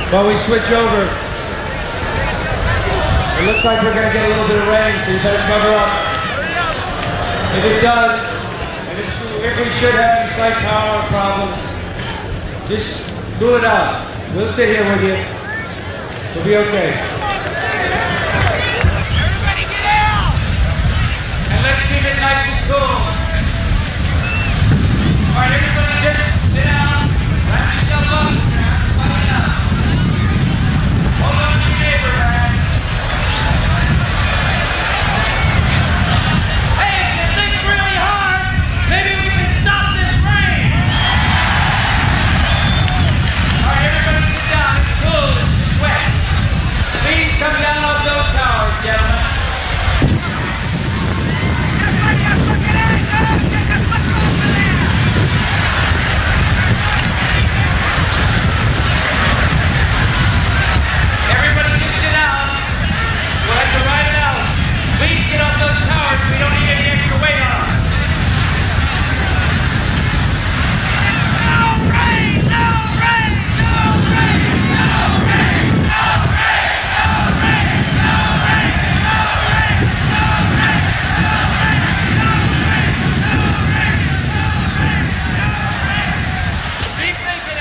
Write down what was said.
While we switch over, it looks like we're going to get a little bit of rain, so you better cover up. If it does, if we should have any slight power problem, just cool it out. We'll sit here with you. We'll be okay.